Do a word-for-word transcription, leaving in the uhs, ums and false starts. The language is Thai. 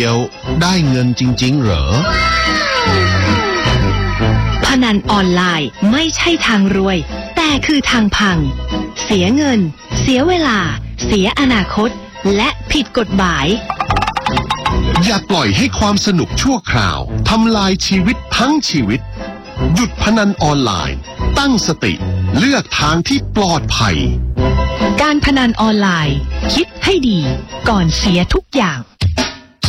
ยวได้เงินจริงๆเหรอพนันออนไลน์ไม่ใช่ทางรวยแต่คือทางพังเสียเงินเสียเวลาเสียอนาคตและผิดกฎหมายอย่าปล่อยให้ความสนุกชั่วคราวทำลายชีวิตทั้งชีวิตหยุดพนันออนไลน์ตั้งสติเลือกทางที่ปลอดภัยการพนันออนไลน์คิดให้ดีก่อนเสียทุกอย่าง